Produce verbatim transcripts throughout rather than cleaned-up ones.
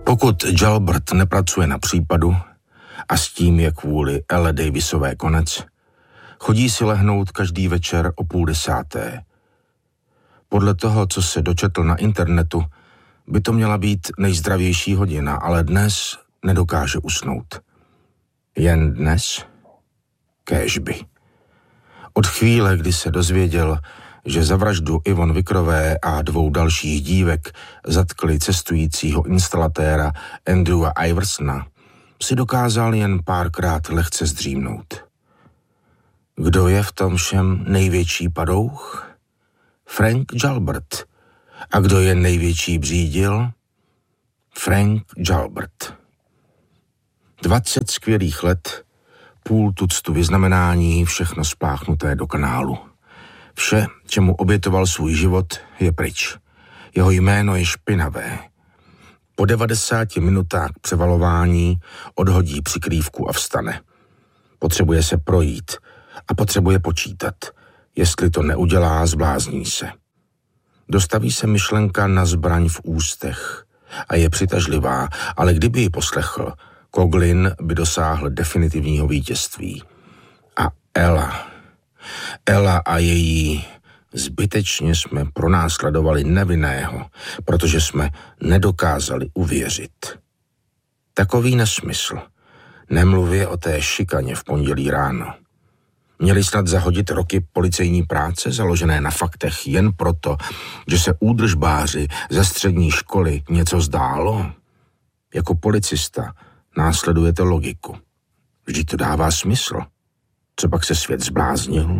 Pokud Jalbert nepracuje na případu a s tím je kvůli Elle Davisové konec, chodí si lehnout každý večer o půl desáté. Podle toho, co se dočetl na internetu, by to měla být nejzdravější hodina, ale dnes nedokáže usnout. Jen dnes? Kéžby. Od chvíle, kdy se dozvěděl, že za vraždu Yvonne Wickerové a dvou dalších dívek zatkli cestujícího instalatéra Andrewa Iversona, si dokázal jen párkrát lehce zdřímnout. Kdo je v tom všem největší padouch? Frank Jalbert. A kdo je největší břídil? Frank Jalbert. Dvacet skvělých let, půl tuctu vyznamenání, všechno spáchnuté do kanálu. Vše, čemu obětoval svůj život, je pryč. Jeho jméno je špinavé. Po devadesáti minutách převalování odhodí přikrývku a vstane. Potřebuje se projít a potřebuje počítat. Jestli to neudělá, zblázní se. Dostaví se myšlenka na zbraň v ústech a je přitažlivá, ale kdyby ji poslechl, Coughlin by dosáhl definitivního vítězství. A Ella... Ella a její zbytečně jsme pronásledovali nevinného, protože jsme nedokázali uvěřit. Takový nesmysl. Nemluvě o té šikaně v pondělí ráno. Měli snad zahodit roky policejní práce založené na faktech jen proto, že se údržbáři ze střední školy něco zdálo? Jako policista následujete logiku. Vždyť to dává smysl. Co pak se svět zbláznil?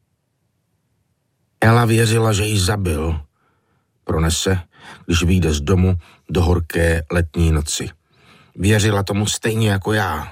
Ella věřila, že ji zabil. Pronese, když vyjde z domu do horké letní noci. Věřila tomu stejně jako já.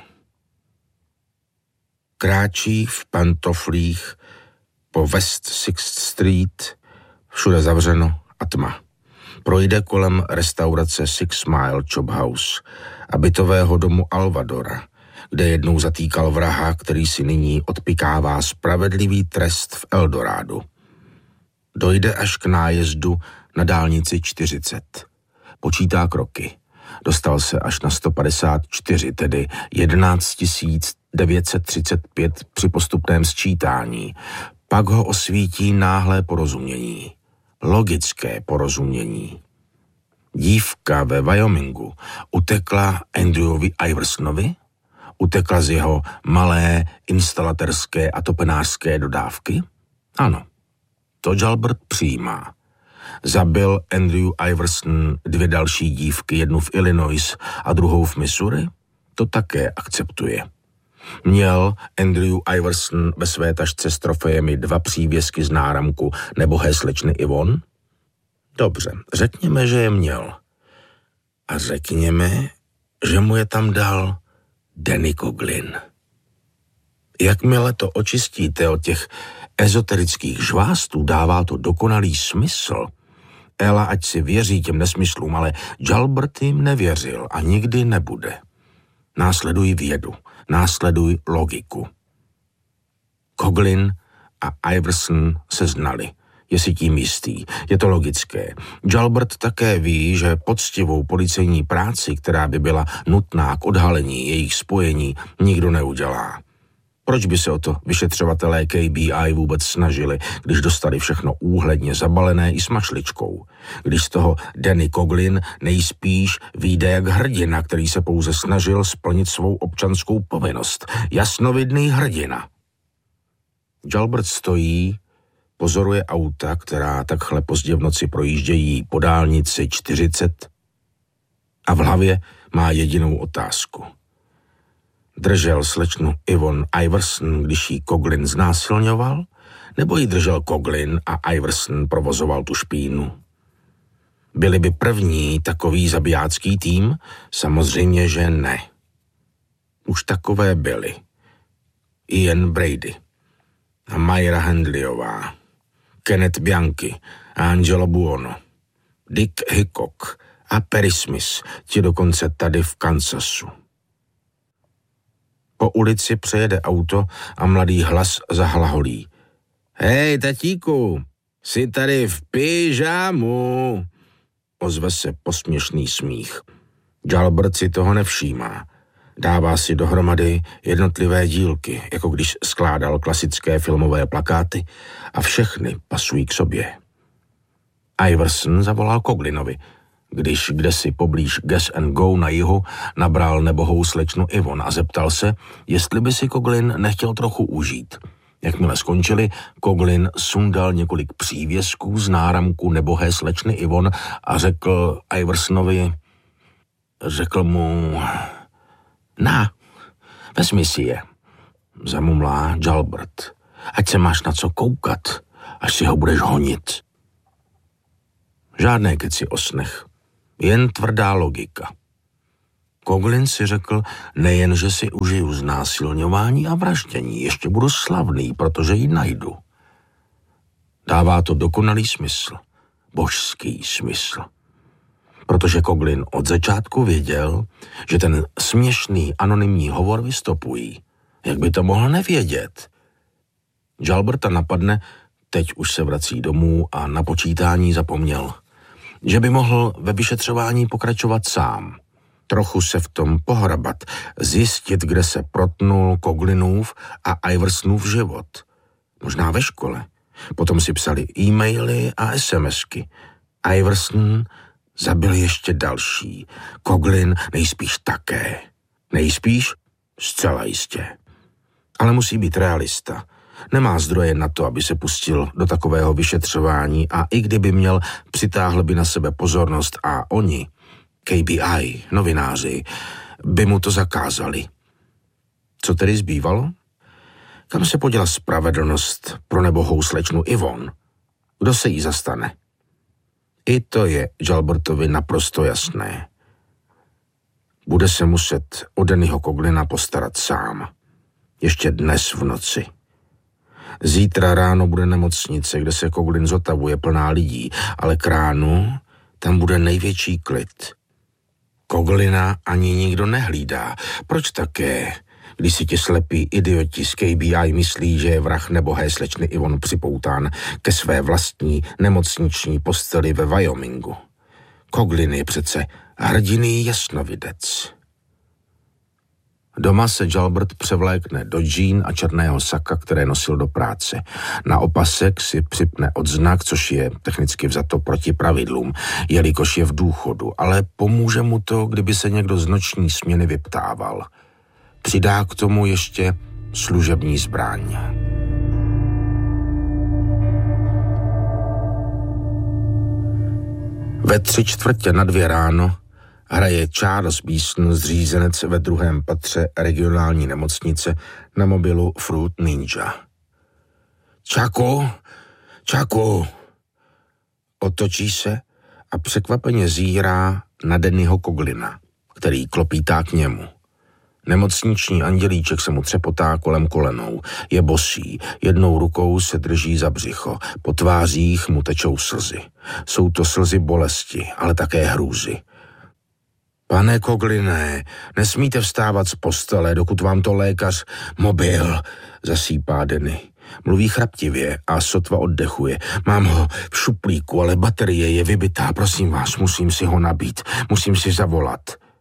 Kráčí v pantoflích po West Sixth Street, všude zavřeno a tma. Projde kolem restaurace Six Mile Chop House a bytového domu Alvadora, kde jednou zatýkal vraha, který si nyní odpikává spravedlivý trest v Eldorádu. Dojde až k nájezdu na dálnici čtyřicet. Počítá kroky. Dostal se až na sto padesát čtyři, tedy jedenáct tisíc devět set třicet pět při postupném sčítání. Pak ho osvítí náhlé porozumění. Logické porozumění. Dívka ve Wyomingu utekla Andrewovi Iversonovi? Utekla z jeho malé instalatérské a topenářské dodávky? Ano, to Jalbert přijímá. Zabil Andrew Iverson dvě další dívky, jednu v Illinois a druhou v Missouri? To také akceptuje. Měl Andrew Iverson ve své tašce s trofejemi dva přívěsky z náramku nebohé slečny Yvonne? Dobře, řekněme, že je měl. A řekněme, že mu je tam dal Danny Coughlin. Jakmile to očistíte od těch ezoterických žvástů, dává to dokonalý smysl. Ella ať si věří těm nesmyslům, ale Jalbert jim nevěřil a nikdy nebude. Následuj vědu, následuj logiku. Coughlin a Iverson se znali. Je si tím jistý. Je to logické. Jalbert také ví, že poctivou policejní práci, která by byla nutná k odhalení jejich spojení, nikdo neudělá. Proč by se o to vyšetřovatelé K B I vůbec snažili, když dostali všechno úhledně zabalené i s mašličkou? Když z toho Danny Coughlin nejspíš vyjde jak hrdina, který se pouze snažil splnit svou občanskou povinnost. Jasnovidný hrdina. Jalbert stojí, pozoruje auta, která takhle pozdě v noci projíždějí po dálnici čtyřicet a v hlavě má jedinou otázku. Držel slečnu Yvonne Iverson, když jí Coughlin znásilňoval? Nebo ji držel Coughlin a Iverson provozoval tu špínu? Byli by první takový zabijácký tým? Samozřejmě, že ne. Už takové byly. Ian Brady a Myra Handleyová, Kenneth Bianchi a Angelo Buono, Dick Hickok a Perry Smith, ti dokonce tady v Kansasu. Po ulici přejede auto a mladý hlas zahlaholí. Hej, tatíku, jsi tady v pyžámu. Ozve se posměšný smích. Jalbert si toho nevšímá. Dává si dohromady jednotlivé dílky, jako když skládal klasické filmové plakáty a všechny pasují k sobě. Iverson zavolal Coglinovi, když kdesi poblíž Gas and Go na jihu nabral nebohou slečnu Yvonne a zeptal se, jestli by si Coglin nechtěl trochu užít. Jakmile skončili, Coglin sundal několik přívěsků z náramku nebohé slečny Yvonne a řekl Iversonovi, řekl mu, na, vezmi si je, zamumlá Jalbert, ať se máš na co koukat, až si ho budeš honit. Žádné keci o snech, jen tvrdá logika. Coglin si řekl, nejen, že si užiju znásilňování a vraždění, ještě budu slavný, protože ji najdu. Dává to dokonalý smysl, božský smysl. Protože Coglin od začátku věděl, že ten směšný anonymní hovor vystopují. Jak by to mohl nevědět? Jalberta napadne, teď už se vrací domů a na počítání zapomněl, že by mohl ve vyšetřování pokračovat sám. Trochu se v tom pohrabat, zjistit, kde se protnul Coglinův a Iversonův život. Možná ve škole. Potom si psali e-maily a SMSky. Iverson zabil ještě další. Coglin nejspíš také. Nejspíš? Zcela jistě. Ale musí být realista. Nemá zdroje na to, aby se pustil do takového vyšetřování a i kdyby měl, přitáhl by na sebe pozornost a oni, K B I, novináři, by mu to zakázali. Co tedy zbývalo? Kam se poděla spravedlnost pro nebohou slečnu Yvonne? Kdo se jí zastane? I to je Jalbertovi naprosto jasné. Bude se muset o Dannyho Coglina postarat sám. Ještě dnes v noci. Zítra ráno bude nemocnice, kde se Coglin zotavuje plná lidí, ale k ránu tam bude největší klid. Coglina ani nikdo nehlídá. Proč také, když si ti slepí idioti z K B I myslí, že je vrah nebohé slečny Yvonne připoután ke své vlastní nemocniční posteli ve Wyomingu? Coglin je přece hrdinný jasnovidec. Doma se Jalbert převlékne do džín a černého saka, které nosil do práce. Na opasek si připne odznak, což je technicky vzato proti pravidlům, jelikož je v důchodu, ale pomůže mu to, kdyby se někdo z noční směny vyptával. Přidá k tomu ještě služební zbraň. Ve tři čtvrtě na dvě ráno hraje Charles Beeson, zřízenec ve druhém patře regionální nemocnice, na mobilu Fruit Ninja. Čaku, Čaku. Otočí se a překvapeně zírá na Dannyho Coglina, který klopítá k němu. Nemocniční andělíček se mu třepotá kolem kolenou, je bosý, jednou rukou se drží za břicho, po tvářích mu tečou slzy. Jsou to slzy bolesti, ale také hrůzy. Pane Cogline, nesmíte vstávat z postele, dokud vám to lékař mobil, zasýpá Danny. Mluví chraptivě a sotva oddechuje. Mám ho v šuplíku, ale baterie je vybitá, prosím vás, musím si ho nabít, musím si zavolat.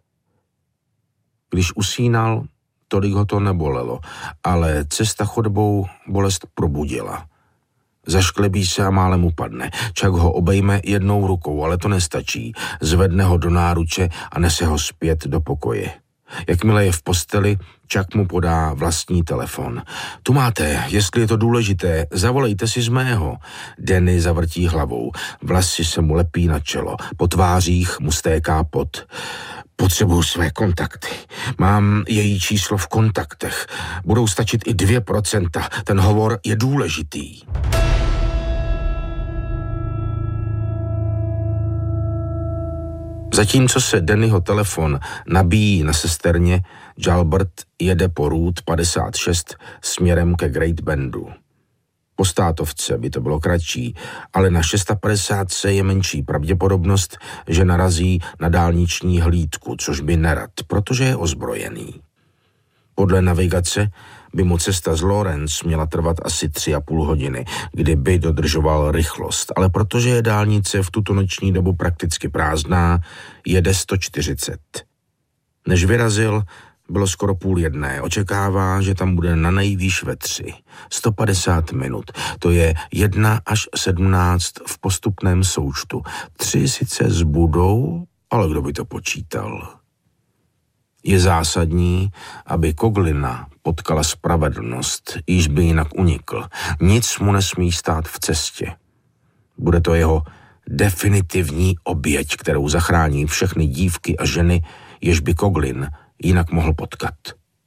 Když usínal, tolik ho to nebolelo, ale cesta chodbou bolest probudila. Zašklebí se a málem upadne. Čak ho obejme jednou rukou, ale to nestačí. Zvedne ho do náruče a nese ho zpět do pokoje. Jakmile je v posteli, Čak mu podá vlastní telefon. Tu máte, jestli je to důležité, zavolejte si z mého. Danny zavrtí hlavou. Vlasy se mu lepí na čelo. Po tvářích mu stéká pot. Potřebuju své kontakty. Mám její číslo v kontaktech. Budou stačit i dvě procenta. Ten hovor je důležitý. Zatímco se Dannyho telefon nabíjí na sesterně, Jalbert jede po Route padesát šest směrem ke Great Bendu. Po státovce by to bylo kratší, ale na padesát šest je menší pravděpodobnost, že narazí na dálniční hlídku, což by nerad, protože je ozbrojený. Podle navigace by mu cesta z Lawrence měla trvat asi tři a půl hodiny, kdyby dodržoval rychlost, ale protože je dálnice v tuto noční dobu prakticky prázdná, jede sto čtyřicet. Než vyrazil, bylo skoro půl jedné. Očekává, že tam bude na nejvýš ve tři. sto padesát minut. To je jedna až sedmnáct v postupném součtu. Tři sice zbudou, ale kdo by to počítal? Je zásadní, aby Coughlina potkala spravedlnost, již by jinak unikl. Nic mu nesmí stát v cestě. Bude to jeho definitivní oběť, kterou zachrání všechny dívky a ženy, jež by Coughlin jinak mohl potkat.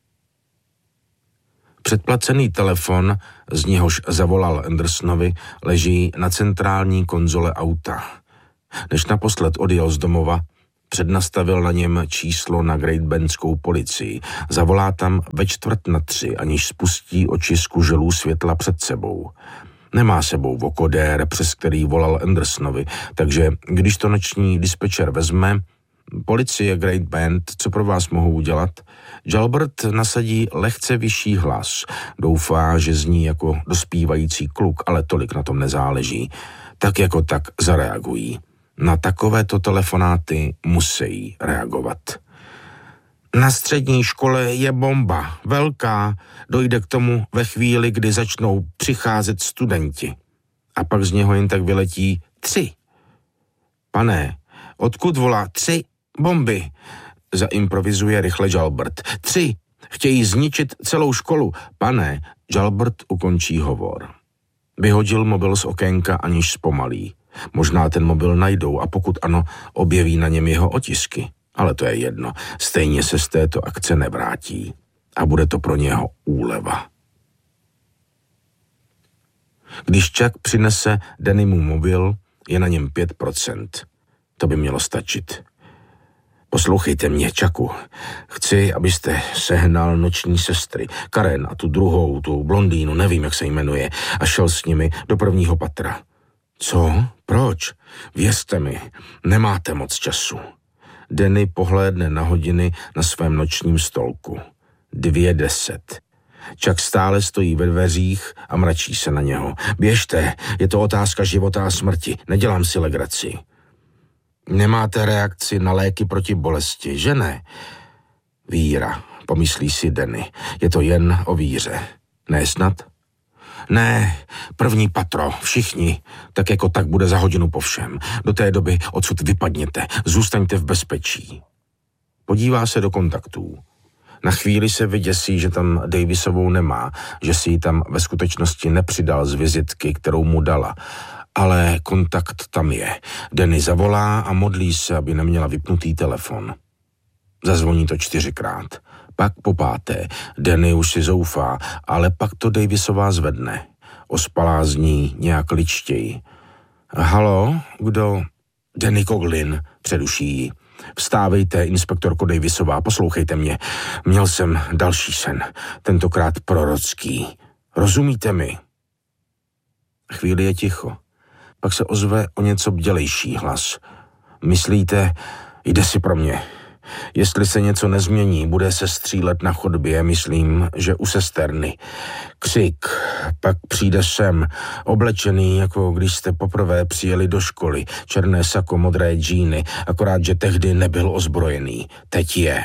Předplacený telefon, z něhož zavolal Andersonovi, leží na centrální konzole auta. Než naposled odjel z domova, přednastavil na něm číslo na Great Bendskou policii. Zavolá tam ve čtvrt na tři, aniž spustí oči z kuželů světla před sebou. Nemá sebou vokodér, přes který volal Andersonovi, takže když to noční dispečer vezme, policie Great Bend, co pro vás mohu udělat? Jalbert nasadí lehce vyšší hlas. Doufá, že zní jako dospívající kluk, ale tolik na tom nezáleží. Tak jako tak zareagují. Na takovéto telefonáty musí reagovat. Na střední škole je bomba, velká, dojde k tomu ve chvíli, kdy začnou přicházet studenti. A pak z něho jen tak vyletí tři. Pane, odkud volá tři bomby? Zaimprovizuje rychle Jalbert. Tři, chtějí zničit celou školu. Pane, Jalbert ukončí hovor. Vyhodil mobil z okénka, aniž zpomalí. Možná ten mobil najdou a pokud ano, objeví na něm jeho otisky. Ale to je jedno, stejně se z této akce nevrátí. A bude to pro něho úleva. Když Chuck přinese Dannymu mobil, je na něm pět procent. To by mělo stačit. Poslouchejte mě, Chucku. Chci, abyste sehnal noční sestry, Karen a tu druhou, tu blondýnu, nevím, jak se jmenuje, a šel s nimi do prvního patra. Co? Proč? Věřte mi, nemáte moc času. Danny pohlédne na hodiny na svém nočním stolku. Dvě deset. Chuck stále stojí ve dveřích a mračí se na něho. Běžte, je to otázka života a smrti, nedělám si legraci. Nemáte reakci na léky proti bolesti, že ne? Víra, pomyslí si Danny, je to jen o víře. Ne snad? Ne, první patro, všichni, tak jako tak bude za hodinu po všem. Do té doby odsud vypadněte, zůstaňte v bezpečí. Podívá se do kontaktů. Na chvíli se vyděsí, že tam Davisovou nemá, že si ji tam ve skutečnosti nepřidal z vizitky, kterou mu dala. Ale kontakt tam je. Danny zavolá a modlí se, aby neměla vypnutý telefon. Zazvoní to čtyřikrát. Pak po páté. Danny už si zoufá, ale pak to Davisová zvedne. Ospalá zní nějak ličtěji. Halo, kdo? Danny Coughlin, předuší ji. Vstávejte, inspektorko Davisová, poslouchejte mě. Měl jsem další sen, tentokrát prorocký. Rozumíte mi? Chvíli je ticho. Pak se ozve o něco bdělejší hlas. Myslíte, jde si pro mě. Jestli se něco nezmění, bude se střílet na chodbě, myslím, že u sesterny. Křik, pak přijde sem, oblečený, jako když jste poprvé přijeli do školy, černé sako, modré džíny, akorát, že tehdy nebyl ozbrojený. Teď je.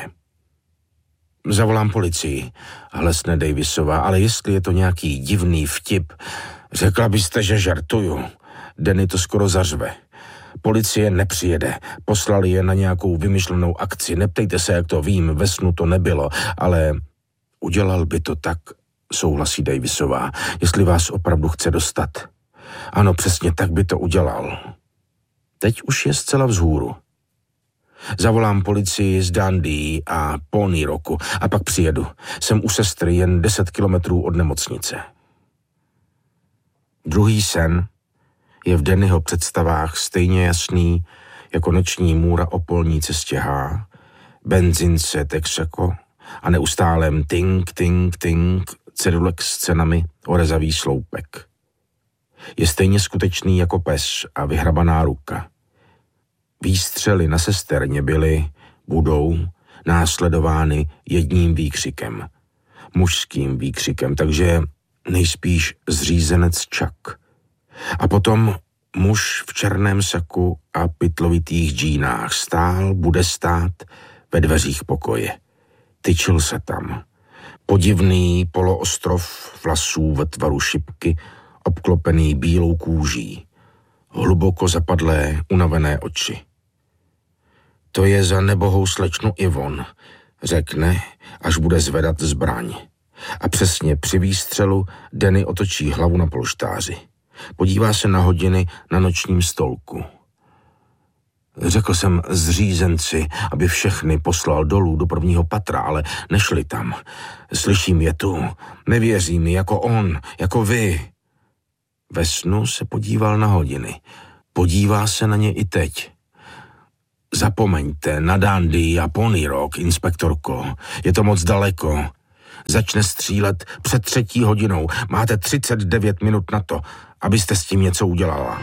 Zavolám policii, hlesne Davisová, ale jestli je to nějaký divný vtip, řekla byste, že žartuju. Danny to skoro zařve. Policie nepřijede, poslali je na nějakou vymyšlenou akci, neptejte se, jak to vím, ve snu to nebylo, ale udělal by to tak, souhlasí Davisová, jestli vás opravdu chce dostat. Ano, přesně tak by to udělal. Teď už je zcela vzhůru. Zavolám policii z Dundee a Pony Rocku a pak přijedu. Jsem u sestry jen deset kilometrů od nemocnice. Druhý sen je v Dannyho představách stejně jasný jako noční můra o polní cestě H, benzince Texaco a neustálém ting, ting, ting cedulek s cenami o rezavý sloupek. Je stejně skutečný jako pes a vyhrabaná ruka. Výstřely na sesterně byly, budou, následovány jedním výkřikem. Mužským výkřikem, takže nejspíš zřízenec Chuck. A potom muž v černém saku a pytlovitých džínách stál, bude stát ve dveřích pokoje. Tyčil se tam. Podivný poloostrov vlasů ve tvaru šipky, obklopený bílou kůží. Hluboko zapadlé, unavené oči. To je za nebohou slečnu Yvonne, řekne, až bude zvedat zbraň. A přesně při výstřelu Danny otočí hlavu na polštáři. Podívá se na hodiny na nočním stolku. Řekl jsem zřízenci, aby všechny poslal dolů do prvního patra, ale nešli tam. Slyším je tu, nevěří mi jako on, jako vy. Ve snu se podíval na hodiny. Podívá se na ně i teď. Zapomeňte na Dundee a Pony Rock, inspektorko. Je to moc daleko. Začne střílet před třetí hodinou. Máte třicet devět minut na to, abyste s tím něco udělala.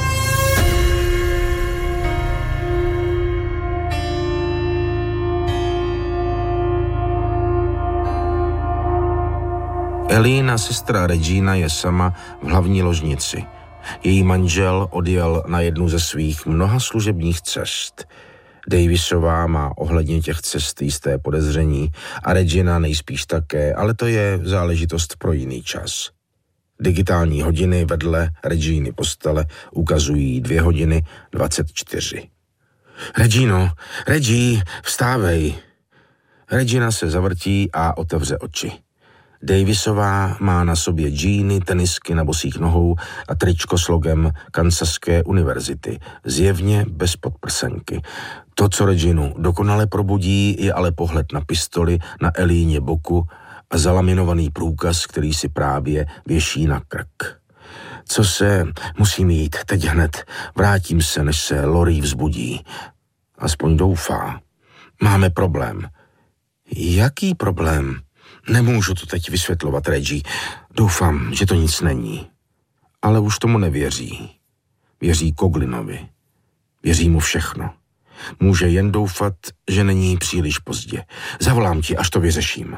Elina, sestra Regina, je sama v hlavní ložnici. Její manžel odjel na jednu ze svých mnoha služebních cest. Davisová má ohledně těch cest jisté podezření a Regina nejspíš také, ale to je záležitost pro jiný čas. Digitální hodiny vedle Reginy postele ukazují dvě hodiny dvacet čtyři. Regino, Regi, vstávej. Regina se zavrtí a otevře oči. Davisová má na sobě džíny, tenisky na bosých nohou a tričko s logem Kansaské univerzity, zjevně bez podprsenky. To, co Reginu dokonale probudí, je ale pohled na pistoli na Elíně boku a zalaminovaný průkaz, který si právě věší na krk. Co se... Musím jít, teď hned. Vrátím se, než se Lori vzbudí. Aspoň doufá. Máme problém. Jaký problém? Nemůžu to teď vysvětlovat, Reggie. Doufám, že to nic není. Ale už tomu nevěří. Věří Coglinovi. Věří mu všechno. Může jen doufat, že není příliš pozdě. Zavolám ti, až to vyřeším.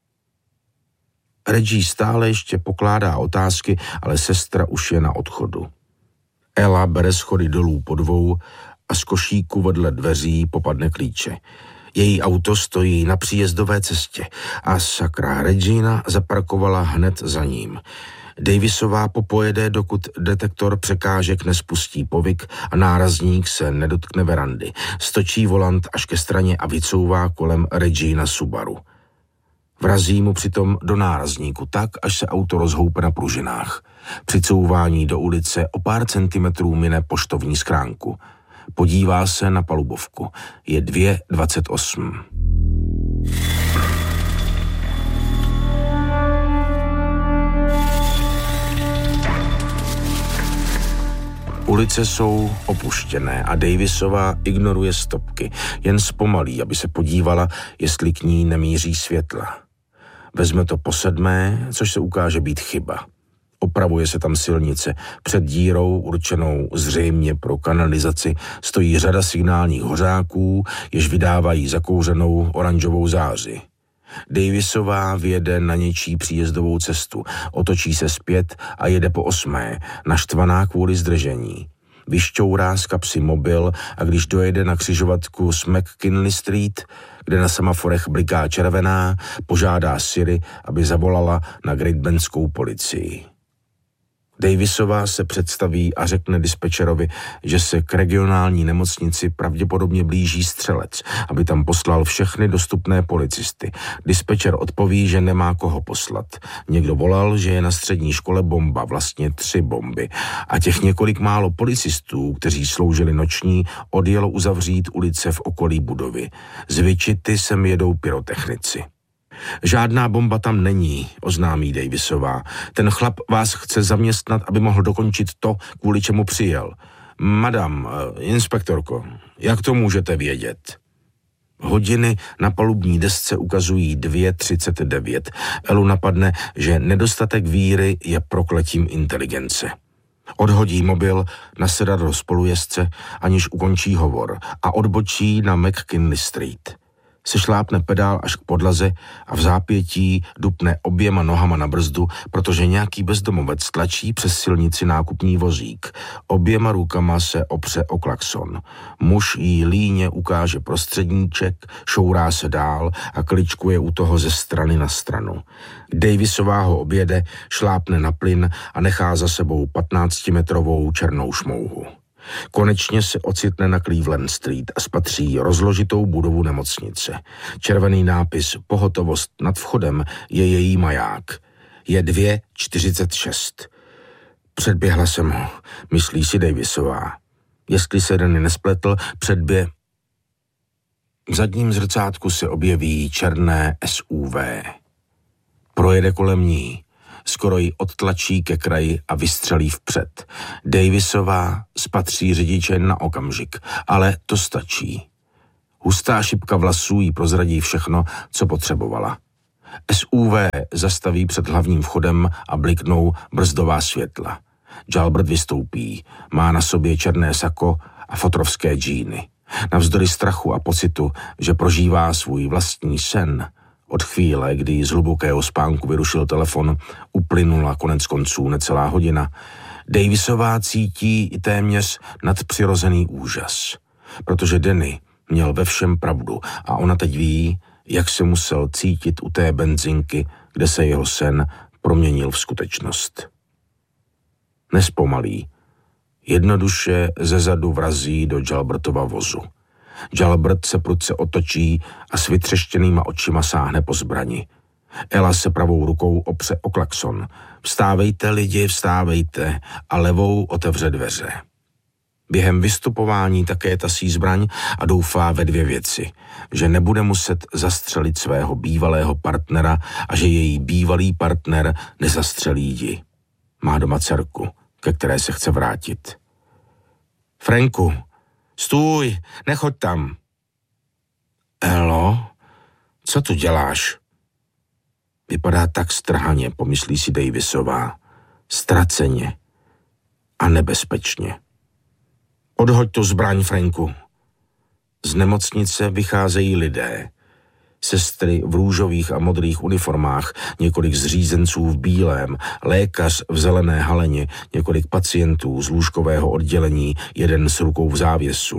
Reggie stále ještě pokládá otázky, ale sestra už je na odchodu. Ella bere schody dolů po dvou a z košíku vedle dveří popadne klíče. Její auto stojí na příjezdové cestě a sakra Regina zaparkovala hned za ním. Davisová popojede, dokud detektor překážek nespustí povyk a nárazník se nedotkne verandy. Stočí volant až ke straně a vycouvá kolem Regina Subaru. Vrazí mu přitom do nárazníku tak, až se auto rozhoupe na pružinách. Při couvání do ulice o pár centimetrů mine poštovní schránku. Podívá se na palubovku. Je dvě dvacet osm. Ulice jsou opuštěné a Davisová ignoruje stopky. Jen zpomalí, aby se podívala, jestli k ní nemíří světla. Vezme to po sedmé, což se ukáže být chyba. Opravuje se tam silnice. Před dírou, určenou zřejmě pro kanalizaci, stojí řada signálních hořáků, jež vydávají zakouřenou oranžovou záři. Davisová vjede na něčí příjezdovou cestu, otočí se zpět a jede po osmé, naštvaná kvůli zdržení. Vyšťourá z kapsy mobil a když dojede na křižovatku s McKinley Street, kde na semaforech bliká červená, požádá Siri, aby zavolala na Great Bendskou policii. Davisová se představí a řekne dispečerovi, že se k regionální nemocnici pravděpodobně blíží střelec, aby tam poslal všechny dostupné policisty. Dispečer odpoví, že nemá koho poslat. Někdo volal, že je na střední škole bomba, vlastně tři bomby. A těch několik málo policistů, kteří sloužili noční, odjelo uzavřít ulice v okolí budovy. Z Wichity sem jedou pyrotechnici. Žádná bomba tam není, oznámí Davisová. Ten chlap vás chce zaměstnat, aby mohl dokončit to, kvůli čemu přijel. Madam, inspektorko, jak to můžete vědět? Hodiny na palubní desce ukazují dvě třicet devět. Elu napadne, že nedostatek víry je prokletím inteligence. Odhodí mobil, nasedá do spolujezdce, aniž ukončí hovor a odbočí na McKinley Street. Sešlápne pedál až k podlaze a v zápětí dupne oběma nohama na brzdu, protože nějaký bezdomovec tlačí přes silnici nákupní vozík. Oběma rukama se opře o klakson. Muž jí líně ukáže prostředníček, šourá se dál a kličkuje u toho ze strany na stranu. Davisová ho objede, šlápne na plyn a nechá za sebou patnáctimetrovou černou šmouhu. Konečně se ocitne na Cleveland Street a spatří rozložitou budovu nemocnice. Červený nápis Pohotovost nad vchodem je její maják. Je dvě čtyřicet šest. Předběhla jsem ho, myslí si Davisová. Jestli se Danny nespletl, předbě... V zadním zrcátku se objeví černé S U V. Projede kolem ní. Skoro ji odtlačí ke kraji a vystřelí vpřed. Davisová spatří řidiče na okamžik, ale to stačí. Hustá šipka vlasů jí prozradí všechno, co potřebovala. S U V zastaví před hlavním vchodem a bliknou brzdová světla. Jalbert vystoupí, má na sobě černé sako a fotrovské džíny. Navzdory strachu a pocitu, že prožívá svůj vlastní sen, od chvíle, kdy z hlubokého spánku vyrušil telefon, uplynula konec konců necelá hodina. Davisová cítí i téměř nadpřirozený úžas, protože Danny měl ve všem pravdu a ona teď ví, jak se musel cítit u té benzinky, kde se jeho sen proměnil v skutečnost. Nespomalí. Jednoduše zezadu vrazí do Jalbertova vozu. Jalbert se prudce otočí a s vytřeštěnýma očima sáhne po zbrani. Ela se pravou rukou opře o klakson. Vstávejte, lidi, vstávejte, a levou otevře dveře. Během vystupování také tasí zbraň a doufá ve dvě věci. Že nebude muset zastřelit svého bývalého partnera a že její bývalý partner nezastřelí ji. Má doma dcerku, ke které se chce vrátit. Franku, stůj, nechoď tam. Elo, co tu děláš? Vypadá tak strhaně, pomyslí si Davisová. Ztraceně a nebezpečně. Odhoď tu zbraň, Franku. Z nemocnice vycházejí lidé. Sestry v růžových a modrých uniformách, několik zřízenců v bílém, lékař v zelené haleně, několik pacientů z lůžkového oddělení, jeden s rukou v závěsu.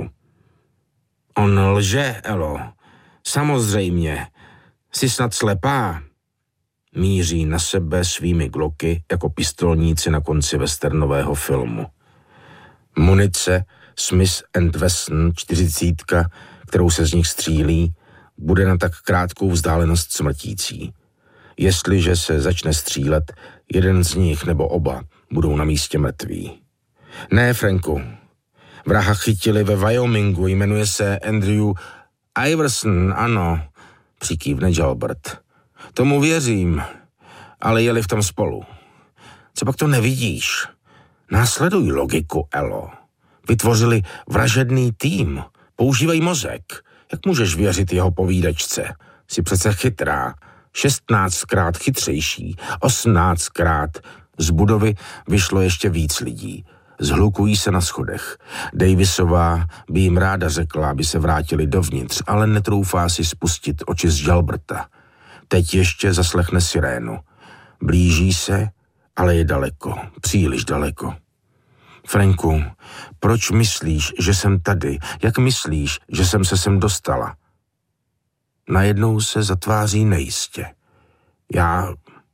On lže, Elo. Samozřejmě. Jsi snad slepá. Míří na sebe svými gloky jako pistolníci na konci westernového filmu. Munice Smith and Wesson čtyřicítka, kterou se z nich střílí, bude na tak krátkou vzdálenost smrtící. Jestliže se začne střílet, jeden z nich nebo oba budou na místě mrtví. Ne, Franku. Vraha chytili ve Wyomingu, jmenuje se Andrew Iverson, ano, přikývne Jalbert. Tomu věřím, ale jeli v tom spolu. Co pak to nevidíš? Následuj logiku, Elo. Vytvořili vražedný tým. Používej mozek. Jak můžeš věřit jeho povídačce? Jsi přece chytrá. šestnáctkrát chytřejší. osmnáctkrát. Z budovy vyšlo ještě víc lidí. Zhlukují se na schodech. Davisová by jim ráda řekla, aby se vrátili dovnitř, ale netroufá si spustit oči z Jalberta. Teď ještě zaslechne sirénu. Blíží se, ale je daleko. Příliš daleko. Franku, proč myslíš, že jsem tady? Jak myslíš, že jsem se sem dostala? Najednou se zatváří nejistě. Já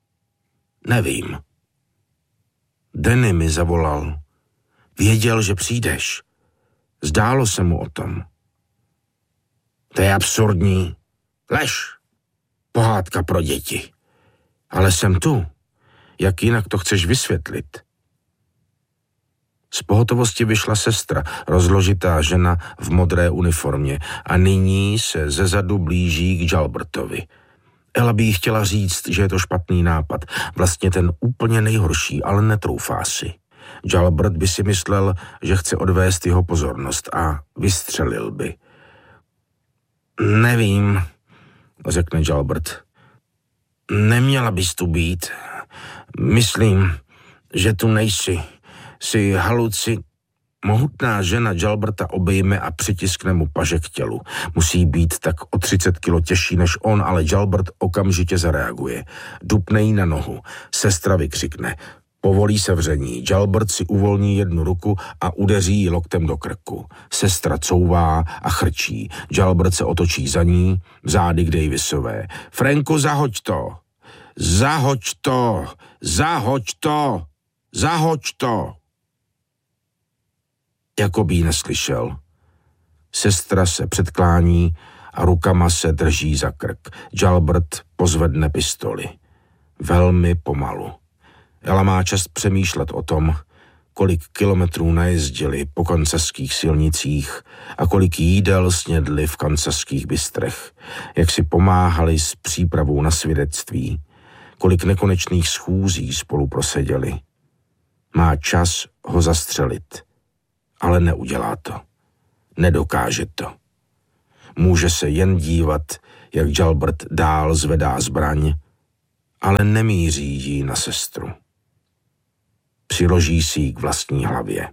nevím. Danny mi zavolal. Věděl, že přijdeš. Zdálo se mu o tom. To je absurdní. Lež. Pohádka pro děti. Ale jsem tu. Jak jinak to chceš vysvětlit? Z pohotovosti vyšla sestra, rozložitá žena v modré uniformě, a nyní se zezadu blíží k Jalbertovi. Ela by jí chtěla říct, že je to špatný nápad, vlastně ten úplně nejhorší, ale netroufá si. Jalbert by si myslel, že chce odvést jeho pozornost a vystřelil by. Nevím, řekne Jalbert. Neměla bys tu být. Myslím, že tu nejsi. Jsi haluci... Mohutná žena Jalberta obejme a přitiskne mu paže k tělu. Musí být tak o třicet kilo těžší než on, ale Jalbert okamžitě zareaguje. Dupne jí na nohu. Sestra vykřikne. Povolí se vření. Jalbert si uvolní jednu ruku a udeří ji loktem do krku. Sestra couvá a chrčí. Jalbert se otočí za ní, zády k Davisové. Franku, zahoď to! Zahoď to! Zahoď to! Zahoď to! Jako by ji neslyšel. Sestra se předklání a rukama se drží za krk. Jalbert pozvedne pistoli. Velmi pomalu. Ela má čas přemýšlet o tom, kolik kilometrů najezdili po kansaských silnicích a kolik jídel snědli v kansaských bystrech, jak si pomáhali s přípravou na svědectví, kolik nekonečných schůzí spolu proseděli. Má čas ho zastřelit, ale neudělá to. Nedokáže to. Může se jen dívat, jak Jalbert dál zvedá zbraň, ale nemíří ji na sestru. Přiloží si ji k vlastní hlavě.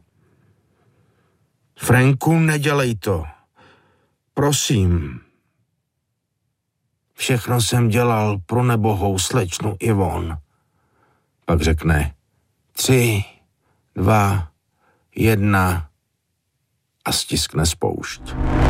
Franku, nedělej to. Prosím. Všechno jsem dělal pro nebohou slečnu Yvonne. Pak řekne tři, dva, jedna a stiskne spoušť.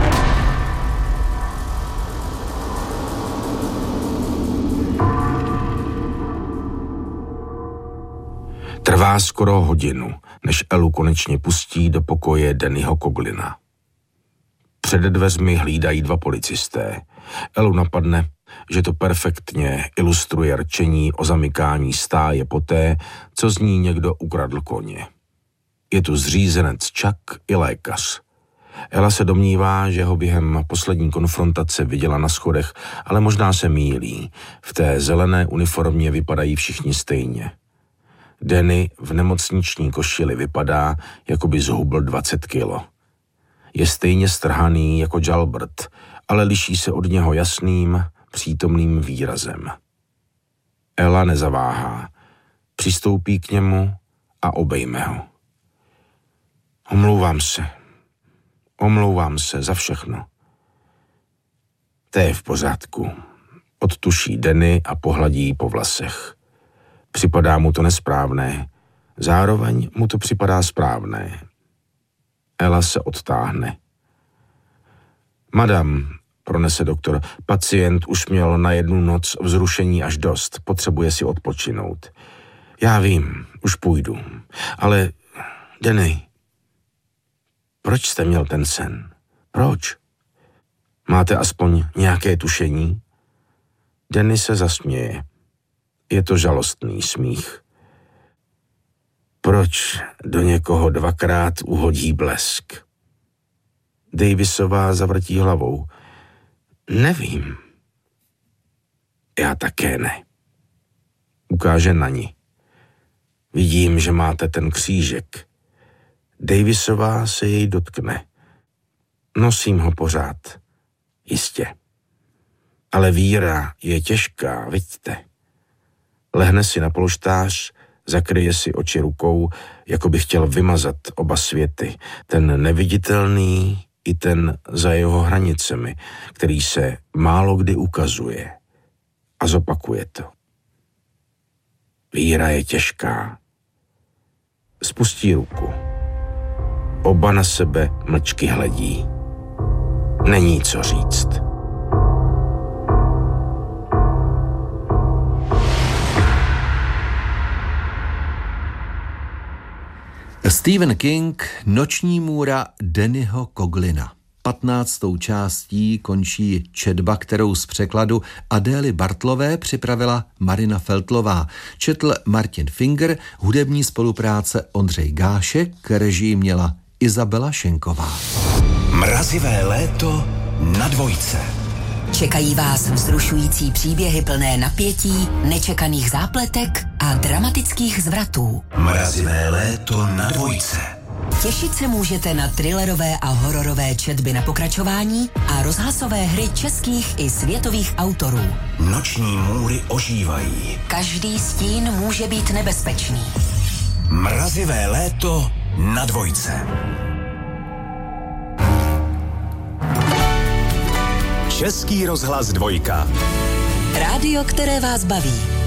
Trvá skoro hodinu, než Elu konečně pustí do pokoje Dannyho Coglina. Před dveřmi hlídají dva policisté. Elu napadne, že to perfektně ilustruje rčení o zamykání stáje poté, co z ní někdo ukradl koně. Je tu zřízenec Chuck i lékař. Ela se domnívá, že ho během poslední konfrontace viděla na schodech, ale možná se mýlí. V té zelené uniformě vypadají všichni stejně. Danny v nemocniční košili vypadá, jako by zhubl dvacet kilo. Je stejně strhaný jako Jalbert, ale liší se od něho jasným, přítomným výrazem. Ela nezaváhá. Přistoupí k němu a obejme ho. Omlouvám se. Omlouvám se za všechno. To je v pořádku. Odtuší Danny a pohladí jí po vlasech. Připadá mu to nesprávné. Zároveň mu to připadá správné. Ela se odtáhne. Madam, pronese doktor, pacient už měl na jednu noc vzrušení až dost. Potřebuje si odpočinout. Já vím, už půjdu. Ale, Danny, proč jste měl ten sen? Proč? Máte aspoň nějaké tušení? Danny se zasměje. Je to žalostný smích. Proč do někoho dvakrát uhodí blesk? Davisová zavrtí hlavou. Nevím. Já také ne. Ukáže na ní. Vidím, že máte ten křížek. Davisová se jej dotkne. Nosím ho pořád. Jistě. Ale víra je těžká, vidíte. Lehne si na polštář, zakryje si oči rukou, jako by chtěl vymazat oba světy, ten neviditelný i ten za jeho hranicemi, který se málo kdy ukazuje. A zopakuje to. Víra je těžká. Spustí ruku. Oba na sebe mlčky hledí. Není co říct. Stephen King, Noční můra Dannyho Coglina. Patnáctou částí končí četba, kterou z překladu Adély Bartlové připravila Marina Feltlová. Četl Martin Finger, hudební spolupráce Ondřej Gášek, režii měla Izabela Šenková. Mrazivé léto na dvojce. Čekají vás vzrušující příběhy plné napětí, nečekaných zápletek a dramatických zvratů. Mrazivé léto na dvojce. Těšit se můžete na thrillerové a hororové četby na pokračování a rozhlasové hry českých i světových autorů. Noční můry ožívají. Každý stín může být nebezpečný. Mrazivé léto na dvojce. Český rozhlas dvojka. Rádio, které vás baví.